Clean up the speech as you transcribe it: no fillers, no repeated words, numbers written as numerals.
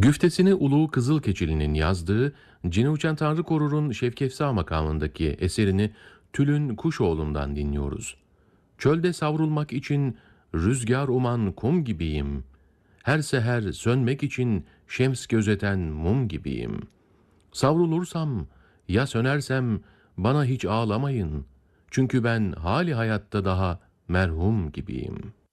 Güftesini Ulu Kızılkeçili'nin yazdığı, Cine Uçan Tanrı Korur'un Şevkefsa makamındaki eserini Tülün Kuşoğlu'ndan dinliyoruz. Çölde savrulmak için rüzgar uman kum gibiyim. Her seher sönmek için şems gözeten mum gibiyim. Savrulursam, ya sönersem bana hiç ağlamayın. Çünkü ben hali hayatta daha merhum gibiyim.''